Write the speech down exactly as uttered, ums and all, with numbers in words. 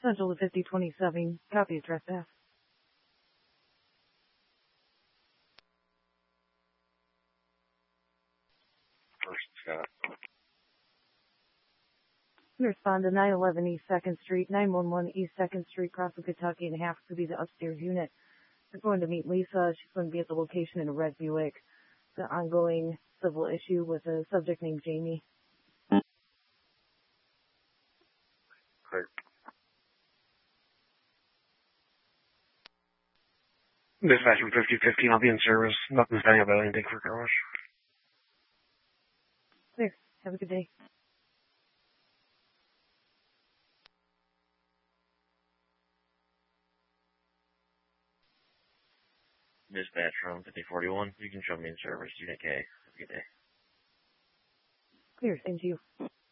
Central to fifty twenty-seven. Copy address F. First Scott. Respond to nine eleven East second Street, nine one one East second Street, Crossville, Kentucky, and half to be the upstairs unit. We're going to meet Lisa. She's going to be at the location in a red Buick. The ongoing civil issue with a subject named Jamie. Clear. Dispatch from fifty fifteen, I'll be in service. Nothing standing about anything for car wash. Clear. Have a good day. Dispatch from fifty forty-one. You can show me in service. Unit K. Have a good day. Clear. Same to you.